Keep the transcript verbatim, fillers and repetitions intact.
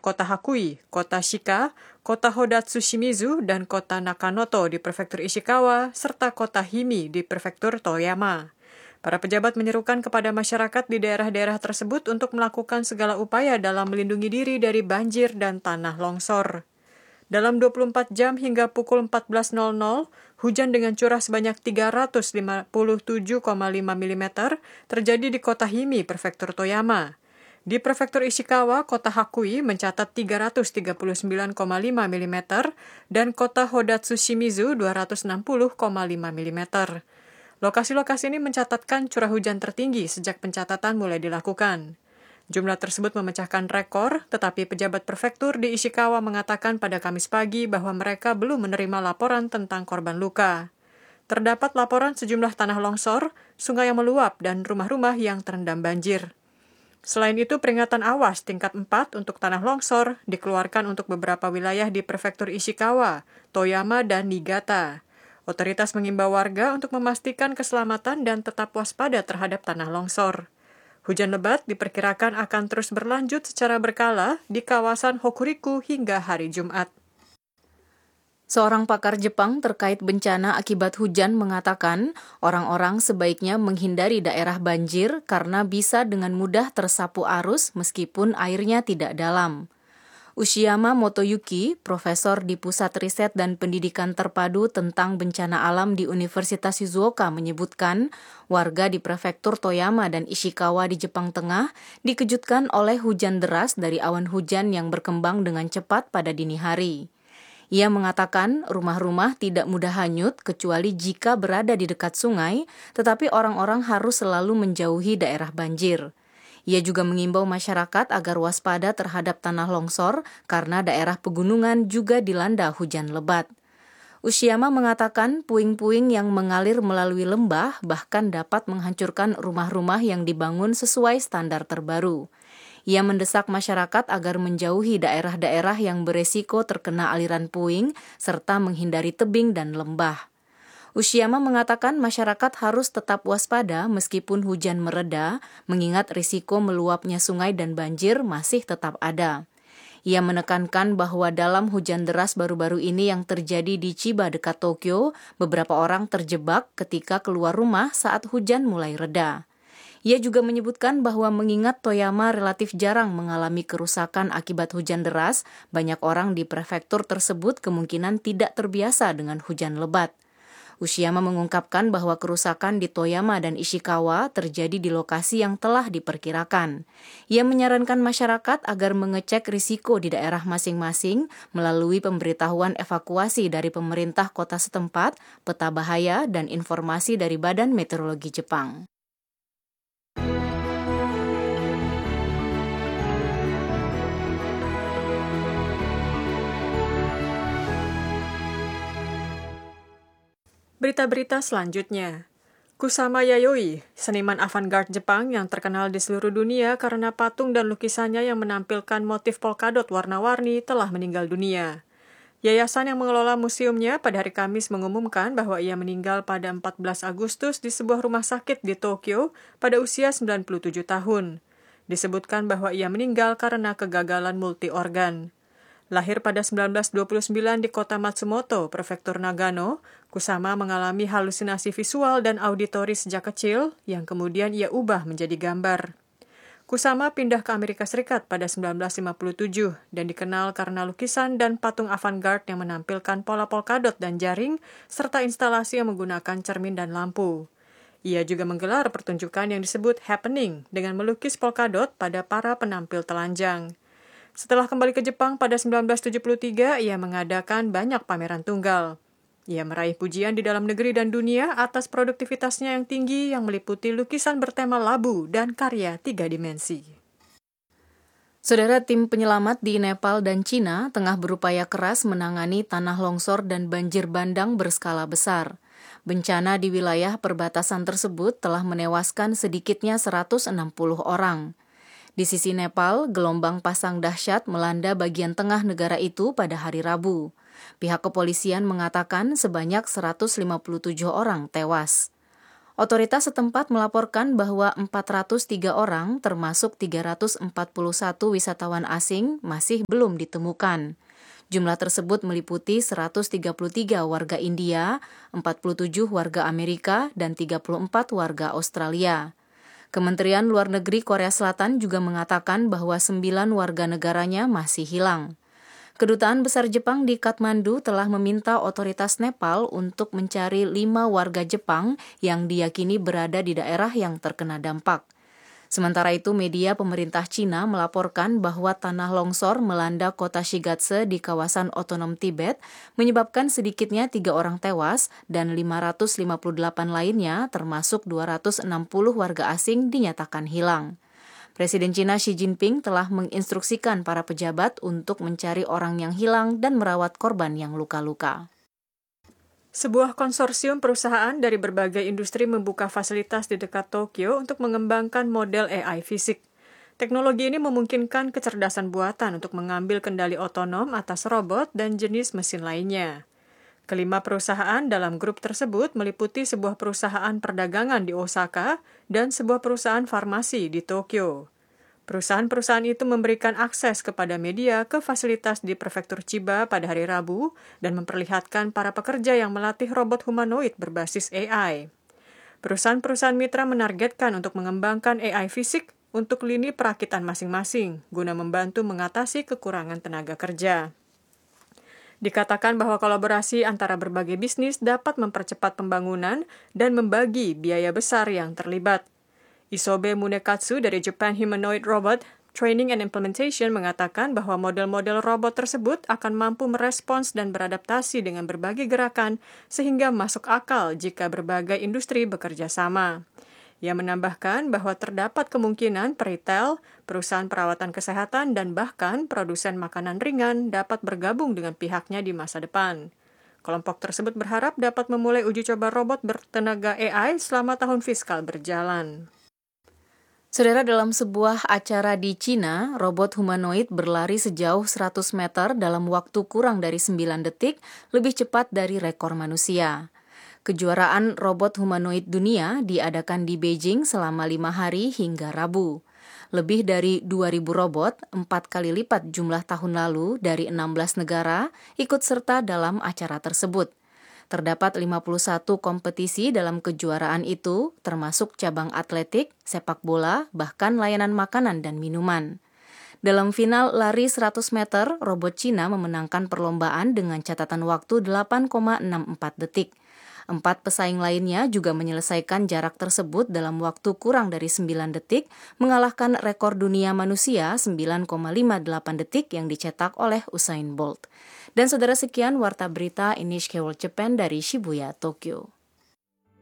kota Hakui, kota Shika, kota Hodatsu Shimizu, dan kota Nakanoto di prefektur Ishikawa, serta kota Himi di prefektur Toyama. Para pejabat menyerukan kepada masyarakat di daerah-daerah tersebut untuk melakukan segala upaya dalam melindungi diri dari banjir dan tanah longsor. Dalam dua puluh empat jam hingga pukul empat belas nol nol, hujan dengan curah sebanyak tiga ratus lima puluh tujuh koma lima milimeter terjadi di kota Himi, prefektur Toyama. Di prefektur Ishikawa, kota Hakui mencatat tiga ratus tiga puluh sembilan koma lima milimeter dan kota Hodatsu Shimizu dua ratus enam puluh koma lima milimeter. Lokasi-lokasi ini mencatatkan curah hujan tertinggi sejak pencatatan mulai dilakukan. Jumlah tersebut memecahkan rekor, tetapi pejabat prefektur di Ishikawa mengatakan pada Kamis pagi bahwa mereka belum menerima laporan tentang korban luka. Terdapat laporan sejumlah tanah longsor, sungai yang meluap, dan rumah-rumah yang terendam banjir. Selain itu, peringatan awas tingkat empat untuk tanah longsor dikeluarkan untuk beberapa wilayah di prefektur Ishikawa, Toyama, dan Niigata. Otoritas mengimbau warga untuk memastikan keselamatan dan tetap waspada terhadap tanah longsor. Hujan lebat diperkirakan akan terus berlanjut secara berkala di kawasan Hokuriku hingga hari Jumat. Seorang pakar Jepang terkait bencana akibat hujan mengatakan orang-orang sebaiknya menghindari daerah banjir karena bisa dengan mudah tersapu arus meskipun airnya tidak dalam. Ushiyama Motoyuki, profesor di Pusat Riset dan Pendidikan Terpadu tentang Bencana Alam di Universitas Shizuoka menyebutkan, warga di prefektur Toyama dan Ishikawa di Jepang Tengah dikejutkan oleh hujan deras dari awan hujan yang berkembang dengan cepat pada dini hari. Ia mengatakan rumah-rumah tidak mudah hanyut kecuali jika berada di dekat sungai, tetapi orang-orang harus selalu menjauhi daerah banjir. Ia juga mengimbau masyarakat agar waspada terhadap tanah longsor karena daerah pegunungan juga dilanda hujan lebat. Ushiyama mengatakan puing-puing yang mengalir melalui lembah bahkan dapat menghancurkan rumah-rumah yang dibangun sesuai standar terbaru. Ia mendesak masyarakat agar menjauhi daerah-daerah yang beresiko terkena aliran puing serta menghindari tebing dan lembah. Ushiyama mengatakan masyarakat harus tetap waspada meskipun hujan mereda, mengingat risiko meluapnya sungai dan banjir masih tetap ada. Ia menekankan bahwa dalam hujan deras baru-baru ini yang terjadi di Chiba dekat Tokyo, beberapa orang terjebak ketika keluar rumah saat hujan mulai reda. Ia juga menyebutkan bahwa mengingat Toyama relatif jarang mengalami kerusakan akibat hujan deras, banyak orang di prefektur tersebut kemungkinan tidak terbiasa dengan hujan lebat. Ushiyama mengungkapkan bahwa kerusakan di Toyama dan Ishikawa terjadi di lokasi yang telah diperkirakan. Ia menyarankan masyarakat agar mengecek risiko di daerah masing-masing melalui pemberitahuan evakuasi dari pemerintah kota setempat, peta bahaya, dan informasi dari Badan Meteorologi Jepang. Berita-berita selanjutnya. Kusama Yayoi, seniman avant-garde Jepang yang terkenal di seluruh dunia karena patung dan lukisannya yang menampilkan motif polkadot warna-warni telah meninggal dunia. Yayasan yang mengelola museumnya pada hari Kamis mengumumkan bahwa ia meninggal pada empat belas Agustus di sebuah rumah sakit di Tokyo pada usia sembilan puluh tujuh tahun. Disebutkan bahwa ia meninggal karena kegagalan multi-organ. Lahir pada sembilan belas dua puluh sembilan di kota Matsumoto, prefektur Nagano, Kusama mengalami halusinasi visual dan auditori sejak kecil yang kemudian ia ubah menjadi gambar. Kusama pindah ke Amerika Serikat pada sembilan belas lima puluh tujuh dan dikenal karena lukisan dan patung avant-garde yang menampilkan pola polkadot dan jaring serta instalasi yang menggunakan cermin dan lampu. Ia juga menggelar pertunjukan yang disebut happening dengan melukis polkadot pada para penampil telanjang. Setelah kembali ke Jepang pada sembilan belas tujuh puluh tiga, ia mengadakan banyak pameran tunggal. Ia meraih pujian di dalam negeri dan dunia atas produktivitasnya yang tinggi yang meliputi lukisan bertema labu dan karya tiga dimensi. Saudara, tim penyelamat di Nepal dan Cina tengah berupaya keras menangani tanah longsor dan banjir bandang berskala besar. Bencana di wilayah perbatasan tersebut telah menewaskan sedikitnya seratus enam puluh orang. Di sisi Nepal, gelombang pasang dahsyat melanda bagian tengah negara itu pada hari Rabu. Pihak kepolisian mengatakan sebanyak seratus lima puluh tujuh orang tewas. Otoritas setempat melaporkan bahwa empat ratus tiga orang, termasuk tiga ratus empat puluh satu wisatawan asing, masih belum ditemukan. Jumlah tersebut meliputi seratus tiga puluh tiga warga India, empat puluh tujuh warga Amerika, dan tiga puluh empat warga Australia. Kementerian Luar Negeri Korea Selatan juga mengatakan bahwa sembilan warga negaranya masih hilang. Kedutaan Besar Jepang di Kathmandu telah meminta otoritas Nepal untuk mencari lima warga Jepang yang diyakini berada di daerah yang terkena dampak. Sementara itu, media pemerintah Cina melaporkan bahwa tanah longsor melanda kota Shigatse di kawasan otonom Tibet, menyebabkan sedikitnya tiga orang tewas dan lima ratus lima puluh delapan lainnya, termasuk dua ratus enam puluh warga asing, dinyatakan hilang. Presiden Cina Xi Jinping telah menginstruksikan para pejabat untuk mencari orang yang hilang dan merawat korban yang luka-luka. Sebuah konsorsium perusahaan dari berbagai industri membuka fasilitas di dekat Tokyo untuk mengembangkan model A I fisik. Teknologi ini memungkinkan kecerdasan buatan untuk mengambil kendali otonom atas robot dan jenis mesin lainnya. Kelima perusahaan dalam grup tersebut meliputi sebuah perusahaan perdagangan di Osaka dan sebuah perusahaan farmasi di Tokyo. Perusahaan-perusahaan itu memberikan akses kepada media ke fasilitas di Prefektur Chiba pada hari Rabu dan memperlihatkan para pekerja yang melatih robot humanoid berbasis A I. Perusahaan-perusahaan mitra menargetkan untuk mengembangkan A I fisik untuk lini perakitan masing-masing guna membantu mengatasi kekurangan tenaga kerja. Dikatakan bahwa kolaborasi antara berbagai bisnis dapat mempercepat pembangunan dan membagi biaya besar yang terlibat. Isobe Munekatsu dari Japan Humanoid Robot Training and Implementation mengatakan bahwa model-model robot tersebut akan mampu merespons dan beradaptasi dengan berbagai gerakan sehingga masuk akal jika berbagai industri bekerja sama. Ia menambahkan bahwa terdapat kemungkinan peritel, perusahaan perawatan kesehatan, dan bahkan produsen makanan ringan dapat bergabung dengan pihaknya di masa depan. Kelompok tersebut berharap dapat memulai uji coba robot bertenaga A I selama tahun fiskal berjalan. Saudara, dalam sebuah acara di Cina, robot humanoid berlari sejauh seratus meter dalam waktu kurang dari sembilan detik, lebih cepat dari rekor manusia. Kejuaraan robot humanoid dunia diadakan di Beijing selama lima hari hingga Rabu. Lebih dari dua ribu robot, empat kali lipat jumlah tahun lalu dari enam belas negara, ikut serta dalam acara tersebut. Terdapat lima puluh satu kompetisi dalam kejuaraan itu, termasuk cabang atletik, sepak bola, bahkan layanan makanan dan minuman. Dalam final lari seratus meter, robot Cina memenangkan perlombaan dengan catatan waktu delapan koma enam empat detik. Empat pesaing lainnya juga menyelesaikan jarak tersebut dalam waktu kurang dari sembilan detik, mengalahkan rekor dunia manusia sembilan koma lima delapan detik yang dicetak oleh Usain Bolt. Dan saudara, sekian Warta Berita N H K World Japan dari Shibuya, Tokyo.